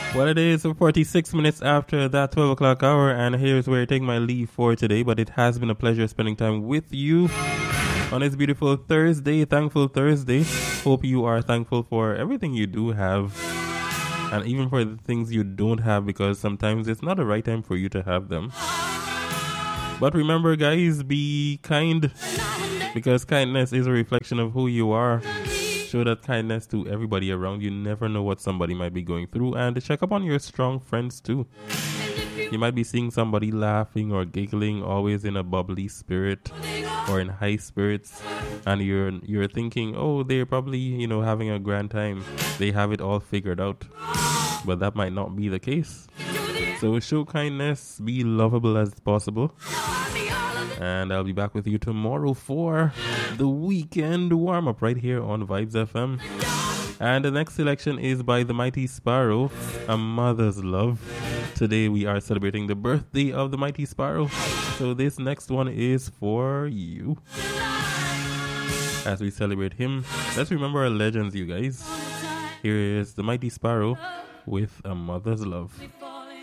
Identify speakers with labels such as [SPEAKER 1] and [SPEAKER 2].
[SPEAKER 1] Well, it is 46 minutes after that 12 o'clock hour, and here's where I take my leave for today. But it has been a pleasure spending time with you on this beautiful Thursday, thankful Thursday. Hope you are thankful for everything you do have, and even for the things you don't have, because sometimes it's not the right time for you to have them. But remember, guys, be kind, because kindness is a reflection of who you are. Show that kindness to everybody around you. Never know what somebody might be going through, and check up on your strong friends too. You might be seeing somebody laughing or giggling, always in a bubbly spirit or in high spirits, and you're thinking, oh, they're probably having a grand time. They have it all figured out, but that might not be the case. So show kindness, be lovable as possible. And I'll be back with you tomorrow for the weekend warm-up right here on Vibes FM. And the next selection is by the Mighty Sparrow, A Mother's Love. Today we are celebrating the birthday of the Mighty Sparrow. So this next one is for you. As we celebrate him, let's remember our legends, you guys. Here is the Mighty Sparrow with A Mother's Love.